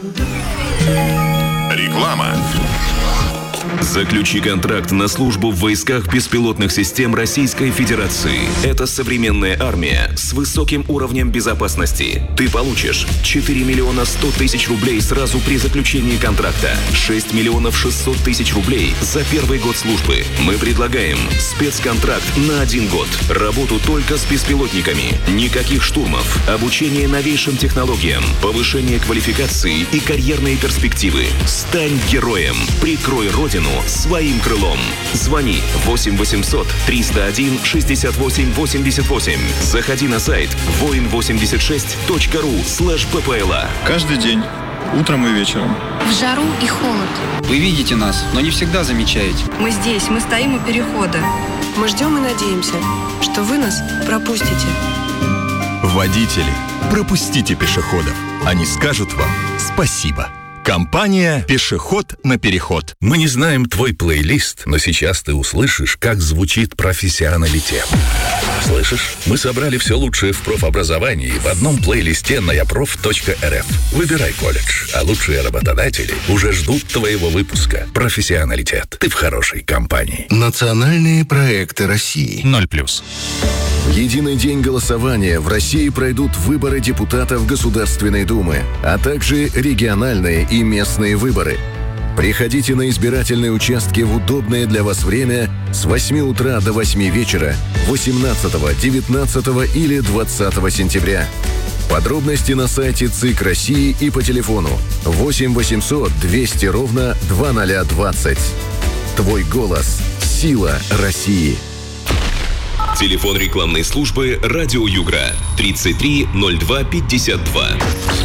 Реклама. Заключи контракт на службу в войсках беспилотных систем Российской Федерации. Это современная армия с высоким уровнем безопасности. Ты получишь 4 миллиона 100 тысяч рублей сразу при заключении контракта, 6 миллионов 600 тысяч рублей за первый год службы. Мы предлагаем спецконтракт на 1 год. Работу только с беспилотниками. Никаких штурмов. Обучение новейшим технологиям. Повышение квалификации и карьерные перспективы. Стань героем. Прикрой Родину своим крылом. Звони 8 800 301 68 88. Заходи на сайт voin86.ru/ppla. Каждый день, утром и вечером. В жару и холод. Вы видите нас, но не всегда замечаете. Мы здесь, мы стоим у перехода. Мы ждем и надеемся, что вы нас пропустите. Водители, пропустите пешеходов. Они скажут вам спасибо. Компания «Пешеход на переход». Мы не знаем твой плейлист, но сейчас ты услышишь, как звучит профессионалитет. Слышишь? Мы собрали все лучшее в профобразовании в одном плейлисте на yaprof.rf. Выбирай колледж, а лучшие работодатели уже ждут твоего выпуска. Профессионалитет. Ты в хорошей компании. Национальные проекты России. 0+. В единый день голосования в России пройдут выборы депутатов Государственной Думы, а также региональные и местные выборы. Приходите на избирательные участки в удобное для вас время с 8 утра до 8 вечера 18, 19 или 20 сентября. Подробности на сайте ЦИК России и по телефону 8 800 200 ровно 2020. Твой голос – сила России. Телефон рекламной службы «Радио Югра» 33 02 52.